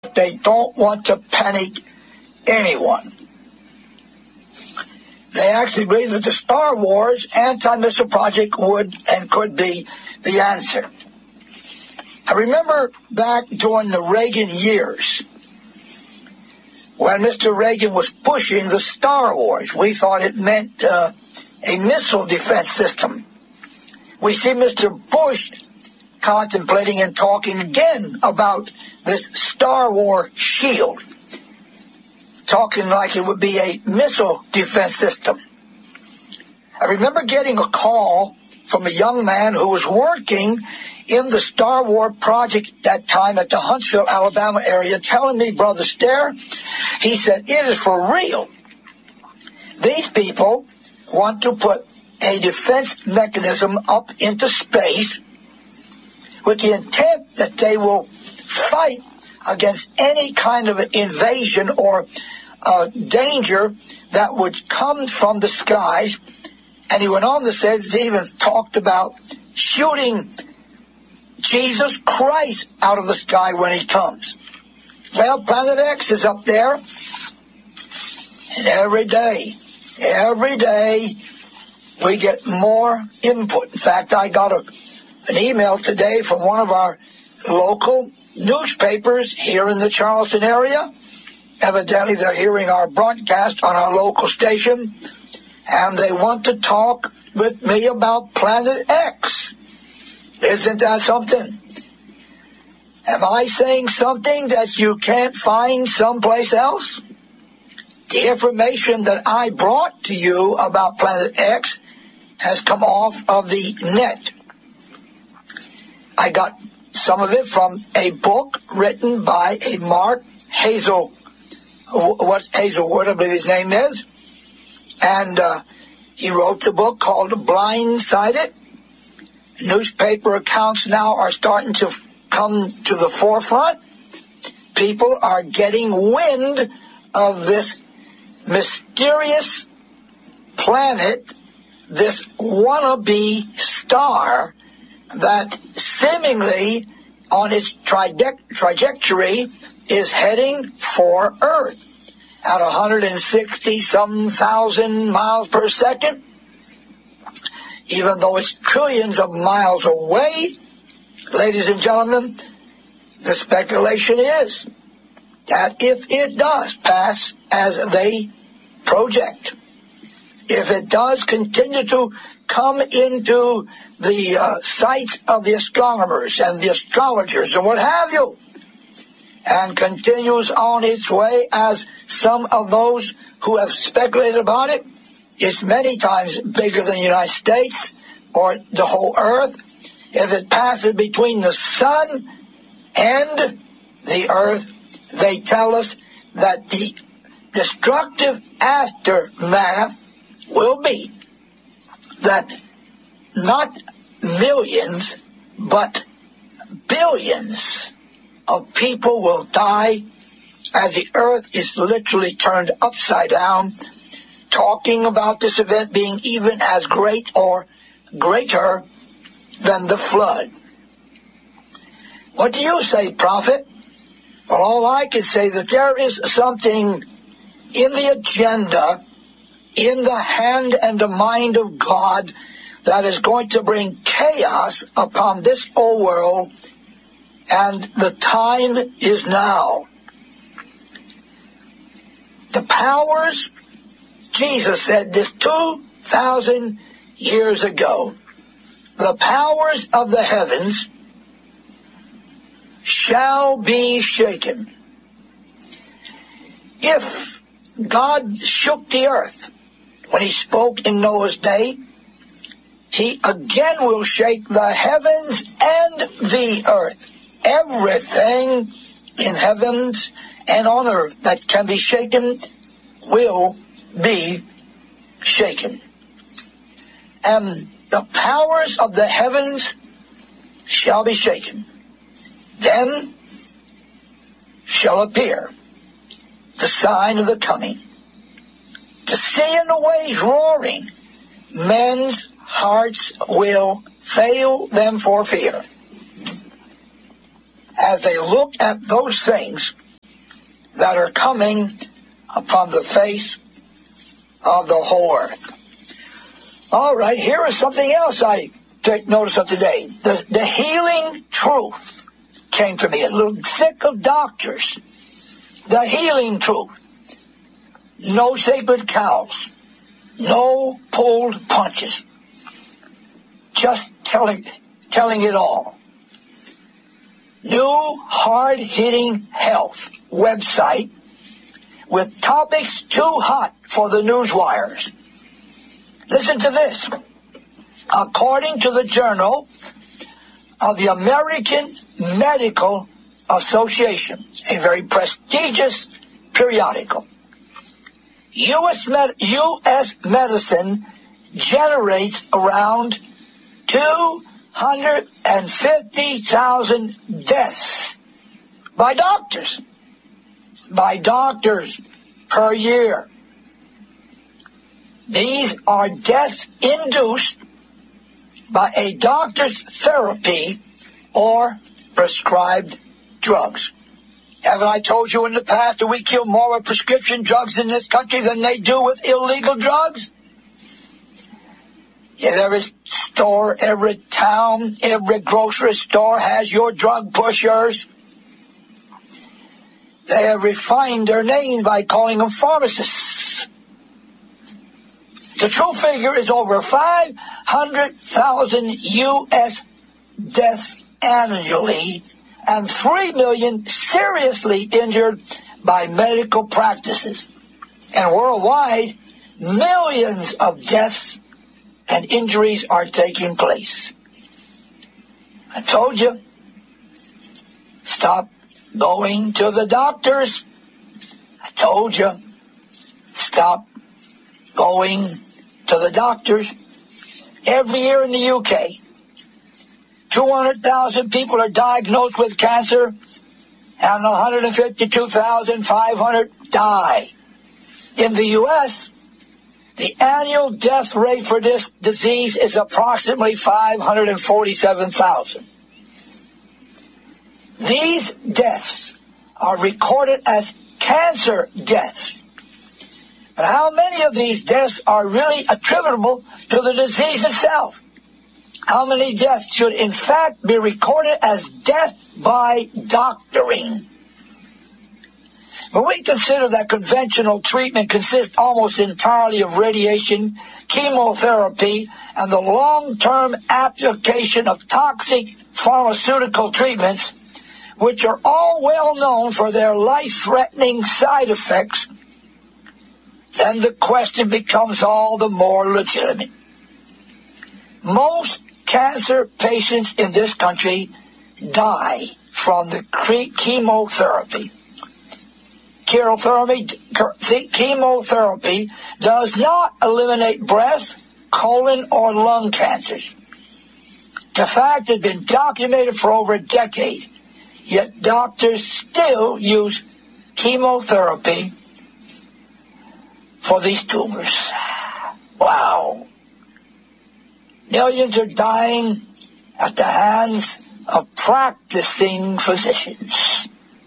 They don't want to panic anyone. They actually believe that the Star Wars anti-missile project would and could be the answer. I remember back during the Reagan years, when Mr. Reagan was pushing the Star Wars, we thought it meant a missile defense system. We see Mr. Bush contemplating and talking again about this Star Wars shield, talking like it would be a missile defense system. I remember getting a call from a young man who was working in the Star Wars project at that time at the Huntsville, Alabama area, telling me, Brother Stair, he said, it is for real. These people want to put a defense mechanism up into space with the intent that they will fight against any kind of invasion or danger that would come from the skies. And he went on to say that they even talked about shooting Jesus Christ out of the sky when he comes. Well, Planet X is up there, and every day, we get more input. In fact, I got an email today from one of our local newspapers here in the Charleston area. Evidently, they're hearing our broadcast on our local station, and they want to talk with me about Planet X. Isn't that something? Am I saying something that you can't find someplace else? The information that I brought to you about Planet X has come off of the net. I got some of it from a book written by a Mark Hazelwood, I believe his name is. And he wrote the book called Blindsided. Newspaper accounts now are starting to come to the forefront. People are getting wind of this mysterious planet, this wannabe star that seemingly on its trajectory is heading for Earth at 160-some thousand miles per second. Even though it's trillions of miles away, ladies and gentlemen, the speculation is that if it does pass as they project, if it does continue to come into the sights of the astronomers and the astrologers and what have you, and continues on its way as some of those who have speculated about it, it's many times bigger than the United States or the whole Earth. If it passes between the sun and the Earth, they tell us that the destructive aftermath will be that not millions, but billions of people will die as the Earth is literally turned upside down, talking about this event being even as great or greater than the flood. What do you say, prophet? Well, all I can say that there is something in the agenda, in the hand and the mind of God, that is going to bring chaos upon this old world, and the time is now. The powers, Jesus said this 2,000 years ago, the powers of the heavens shall be shaken. If God shook the earth when he spoke in Noah's day, he again will shake the heavens and the earth. Everything in heavens and on earth that can be shaken will be shaken. And the powers of the heavens shall be shaken. Then shall appear the sign of the coming. The sea and the waves roaring, men's hearts will fail them for fear. As they look at those things that are coming upon the face of the whole earth. All right, here is something else I take notice of today. The healing truth came to me. A little sick of doctors. The healing truth. No sacred cows. No pulled punches. Just telling it all. New hard-hitting health website with topics too hot for the news wires. Listen to this. According to the Journal of the American Medical Association, a very prestigious periodical, U.S. medicine generates around 250,000 deaths by doctors per year. These are deaths induced by a doctor's therapy or prescribed drugs. Haven't I told you in the past that we kill more with prescription drugs in this country than they do with illegal drugs? Yet every store, every town, every grocery store has your drug pushers. They have refined their name by calling them pharmacists. The true figure is over 500,000 U.S. deaths annually and 3 million seriously injured by medical practices. And worldwide, millions of deaths and injuries are taking place. I told you, stop going to the doctors. I told you, stop going to the doctors. Every year in the UK, 200,000 people are diagnosed with cancer and 152,500 die. In the U.S., the annual death rate for this disease is approximately 547,000. These deaths are recorded as cancer deaths. But how many of these deaths are really attributable to the disease itself? How many deaths should in fact be recorded as death by doctoring? When we consider that conventional treatment consists almost entirely of radiation, chemotherapy, and the long-term application of toxic pharmaceutical treatments, which are all well known for their life-threatening side effects, then the question becomes all the more legitimate. Most cancer patients in this country die from the chemotherapy. Chemotherapy does not eliminate breast, colon, or lung cancers. The fact has been documented for over a decade, yet doctors still use chemotherapy for these tumors. Wow. Millions are dying at the hands of practicing physicians.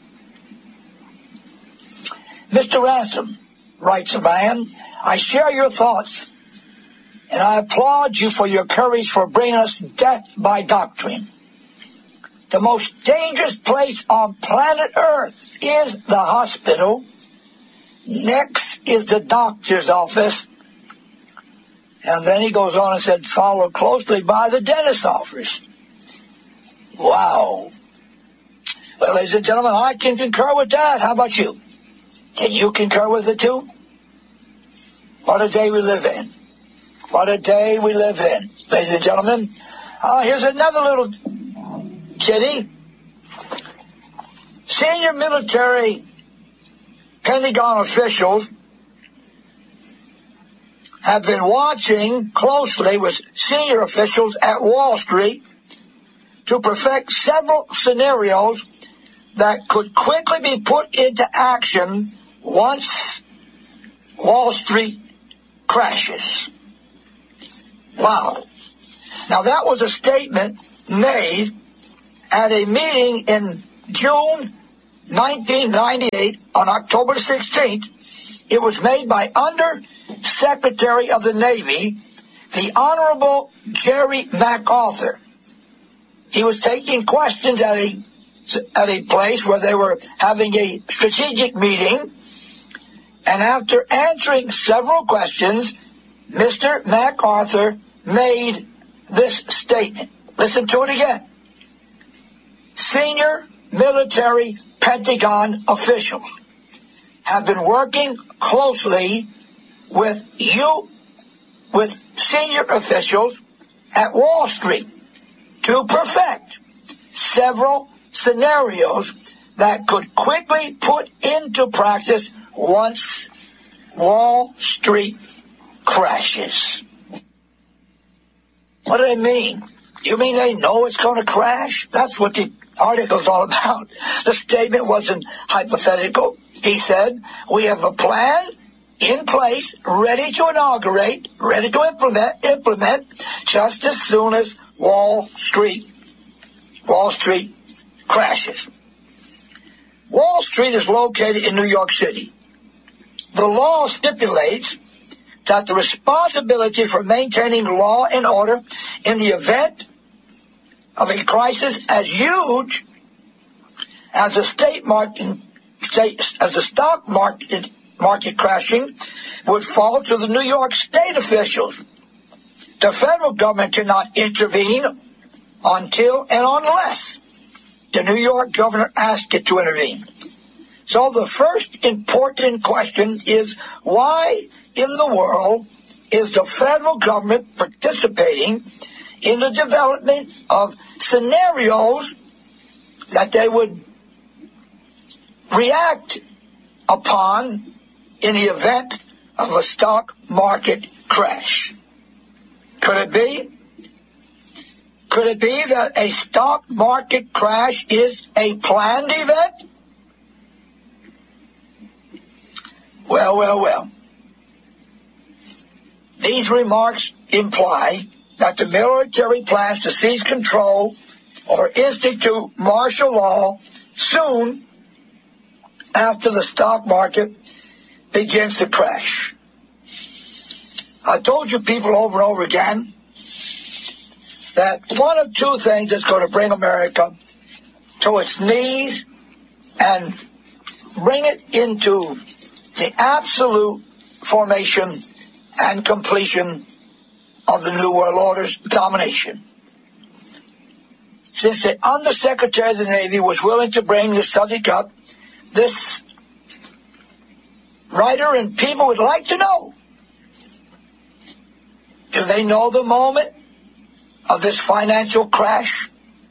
Mr. Ransom, writes a man, I share your thoughts, and I applaud you for your courage for bringing us death by doctrine. The most dangerous place on planet Earth is the hospital. Next is the doctor's office. And then he goes on and said, followed closely by the dentist's office. Wow. Well, ladies and gentlemen, I can concur with that. How about you? Can you concur with it too? What a day we live in. What a day we live in. Ladies and gentlemen, here's another little kitty. Senior military Pentagon officials have been watching closely with senior officials at Wall Street to perfect several scenarios that could quickly be put into action once Wall Street crashes. Wow. Now that was a statement made at a meeting in June 1998, on October 16th, it was made by Under Secretary of the Navy, the Honorable Jerry MacArthur. He was taking questions at a place where they were having a strategic meeting, and after answering several questions, Mr. MacArthur made this statement. Listen to it again. Senior military Pentagon officials have been working closely with senior officials at Wall Street to perfect several scenarios that could quickly put into practice once Wall Street crashes. What do they mean? You mean they know it's going to crash? That's what the article's all about. The statement wasn't hypothetical. He said, we have a plan in place, ready to inaugurate, ready to implement just as soon as Wall Street crashes. Wall Street is located in New York City. The law stipulates that the responsibility for maintaining law and order in the event of a crisis as huge as the stock market crashing would fall to the New York State officials. The federal government cannot intervene until and unless the New York governor asks it to intervene. So the first important question is, why in the world is the federal government participating in the development of scenarios that they would react upon in the event of a stock market crash? Could it be? Could it be that a stock market crash is a planned event? Well. These remarks imply that the military plans to seize control or institute martial law soon after the stock market begins to crash. I told you people over and over again that one of two things is going to bring America to its knees and bring it into the absolute formation and completion of the New World Order's domination. Since the Undersecretary of the Navy was willing to bring the subject up, this writer and people would like to know, do they know the moment of this financial crash?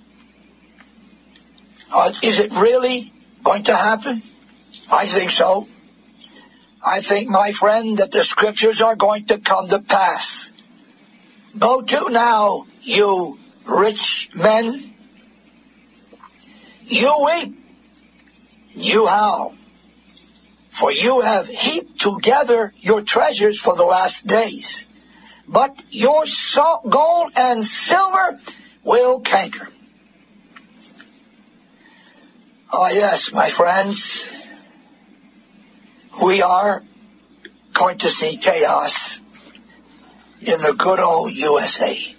Is it really going to happen? I think so. I think, my friend, that the scriptures are going to come to pass. Go to now, you rich men. You weep, you howl, for you have heaped together your treasures for the last days. But your gold and silver will canker. Oh yes, my friends, we are going to see chaos in the good old USA.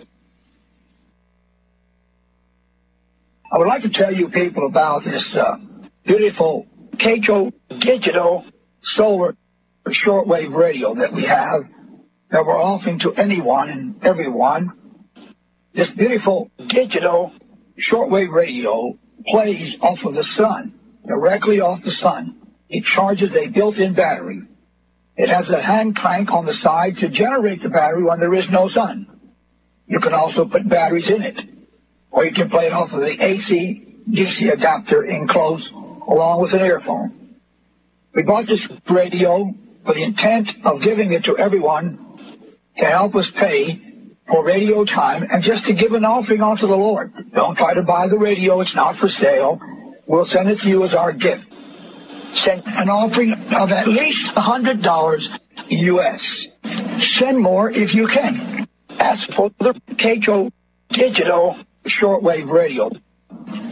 I would like to tell you people about this beautiful Kato digital solar shortwave radio that we have, that we're offering to anyone and everyone. This beautiful digital shortwave radio plays off of the sun, directly off the sun. It charges a built-in battery. It has a hand crank on the side to generate the battery when there is no sun. You can also put batteries in it, or you can play it off of the AC-DC adapter enclosed along with an earphone. We bought this radio with the intent of giving it to everyone to help us pay for radio time and just to give an offering unto the Lord. Don't try to buy the radio. It's not for sale. We'll send it to you as our gift. Send an offering of at least $100 U.S. Send more if you can. Ask for the Kato digital shortwave radio.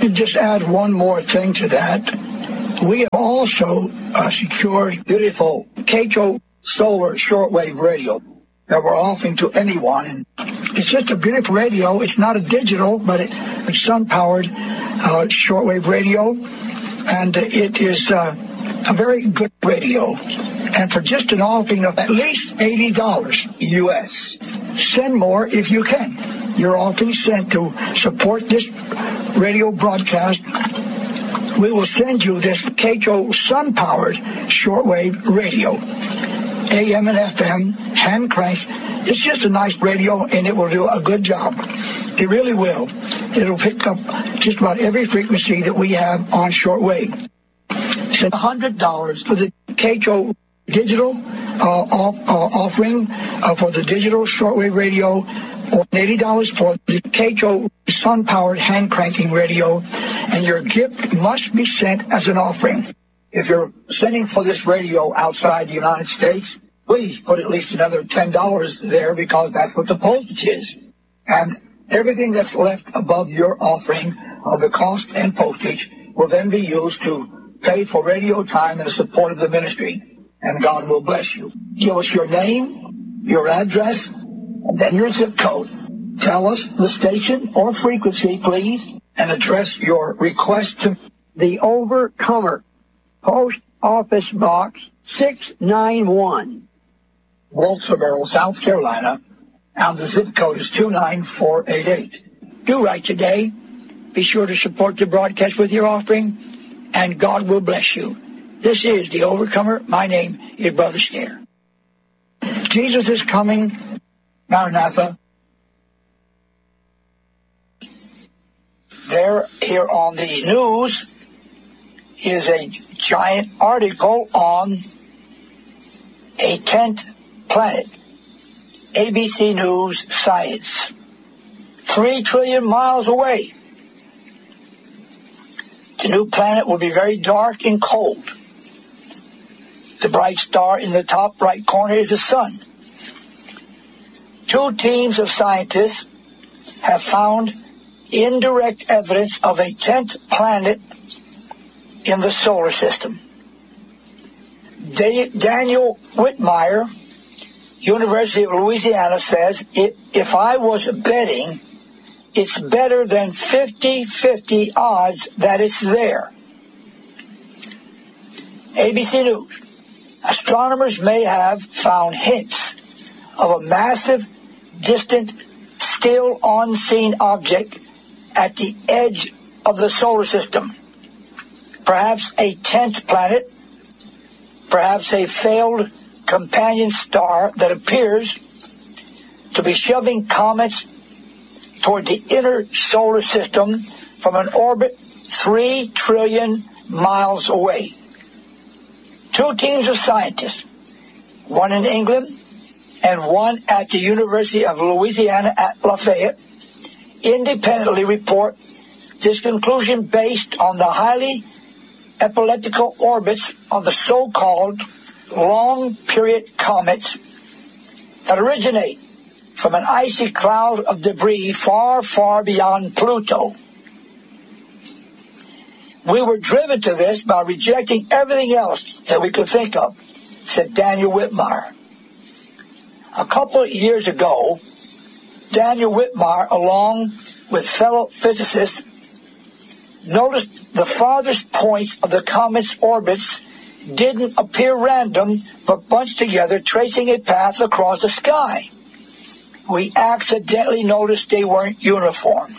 And just add one more thing to that. We have also secured beautiful Kato solar shortwave radio that we're offering to anyone. And it's just a beautiful radio. It's not a digital, but it's sun-powered shortwave radio. And it is a very good radio. And for just an offering of at least $80 U.S., send more if you can. Your offering sent to support this radio broadcast. We will send you this Kato sun-powered shortwave radio, AM and FM, hand cranked. It's just a nice radio, and it will do a good job. It really will. It'll pick up just about every frequency that we have on shortwave. Send $100 for the Kato digital offering for the digital shortwave radio, or $80 for the Kato sun-powered hand-cranking radio, and your gift must be sent as an offering. If you're sending for this radio outside the United States, please put at least another $10 there, because that's what the postage is. And everything that's left above your offering of the cost and postage will then be used to pay for radio time and the support of the ministry. And God will bless you. Give us your name, your address, and then your zip code. Tell us the station or frequency, please, and address your request to the Overcomer, Post Office Box 691, Walterboro, South Carolina, and the zip code is 29488. Do right today. Be sure to support the broadcast with your offering, and God will bless you. This is The Overcomer. My name is Brother Scare. Jesus is coming. Maranatha. There, here on the news, is a giant article on a 10th planet. ABC News Science. 3 trillion miles away. The new planet will be very dark and cold. The bright star in the top right corner is the sun. 2 teams of scientists have found indirect evidence of a 10th planet in the solar system. Daniel Whitmire, University of Louisiana, says, if I was betting, it's better than 50-50 odds that it's there. ABC News. Astronomers may have found hints of a massive, distant, still unseen object at the edge of the solar system. Perhaps a 10th planet, perhaps a failed companion star that appears to be shoving comets toward the inner solar system from an orbit 3 trillion miles away. 2 teams of scientists, one in England and one at the University of Louisiana at Lafayette, independently report this conclusion based on the highly elliptical orbits of the so-called long-period comets that originate from an icy cloud of debris far, far beyond Pluto. We were driven to this by rejecting everything else that we could think of, said Daniel Whitmire. A couple of years ago, Daniel Whitmire, along with fellow physicists, noticed the farthest points of the comet's orbits didn't appear random, but bunched together, tracing a path across the sky. We accidentally noticed they weren't uniform.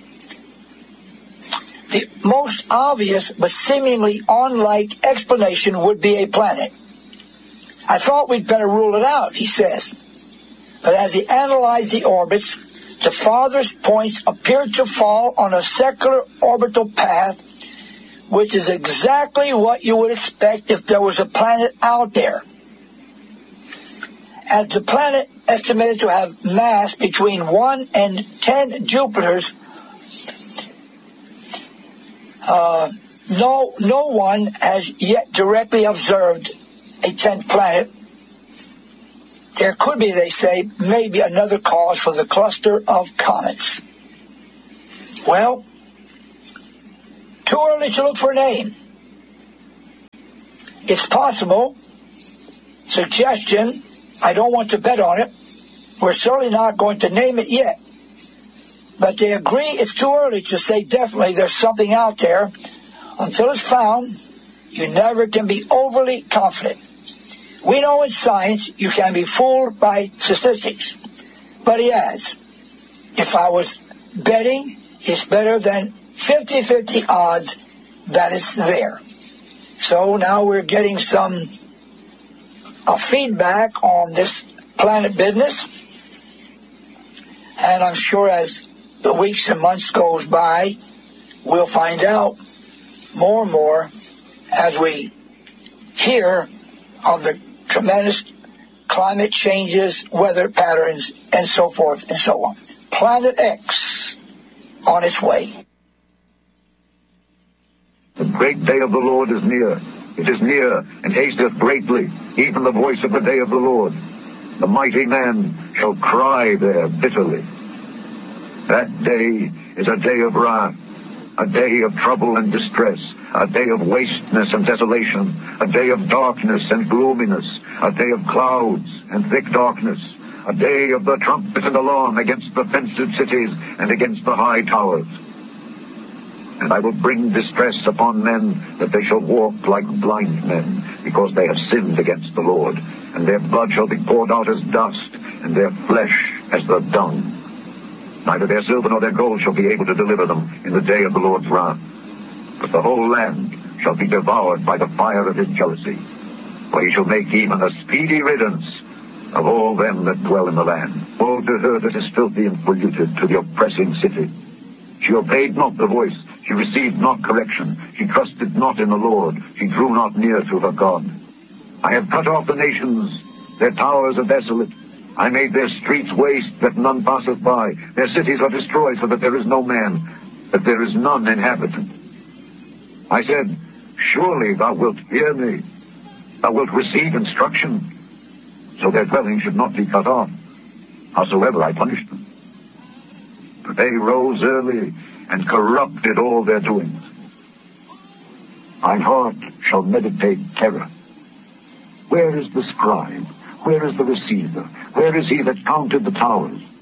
The most obvious but seemingly unlike explanation would be a planet. I thought we'd better rule it out, he says. But as he analyzed the orbits, the farthest points appeared to fall on a circular orbital path, which is exactly what you would expect if there was a planet out there. As the planet estimated to have mass between 1 and 10 Jupiters, no one has yet directly observed a 10th planet. There could be, they say, maybe another cause for the cluster of comets. Well, Too early to look for a name. It's possible. Suggestion. I don't want to bet on it. We're certainly not going to name it yet. But they agree it's too early to say definitely there's something out there. Until it's found, you never can be overly confident. We know in science you can be fooled by statistics. But he adds, if I was betting, it's better than 50-50 odds that it's there. So now we're getting some feedback on this planet business. And I'm sure as the weeks and months goes by, we'll find out more and more as we hear of the tremendous climate changes, weather patterns, and so forth and so on. Planet X on its way. The great day of the Lord is near. It is near and hasteth greatly, even the voice of the day of the Lord. The mighty man shall cry there bitterly. That day is a day of wrath, a day of trouble and distress, a day of wasteness and desolation, a day of darkness and gloominess, a day of clouds and thick darkness, a day of the trumpet and alarm against the fenced cities and against the high towers. And I will bring distress upon men, that they shall walk like blind men, because they have sinned against the Lord. And their blood shall be poured out as dust, and their flesh as the dung. Neither their silver nor their gold shall be able to deliver them in the day of the Lord's wrath. But the whole land shall be devoured by the fire of his jealousy. For he shall make even a speedy riddance of all them that dwell in the land. Woe to her that is filthy and polluted, to the oppressing city. She obeyed not the voice, she received not correction, she trusted not in the Lord, she drew not near to her God. I have cut off the nations, their towers are desolate. I made their streets waste, that none passeth by. Their cities are destroyed, so that there is no man, that there is none inhabitant. I said, surely thou wilt hear me, thou wilt receive instruction, so their dwelling should not be cut off, howsoever I punished them. But they rose early and corrupted all their doings. Mine heart shall meditate terror. Where is the scribe? Where is the receiver? Where is he that counted the towers?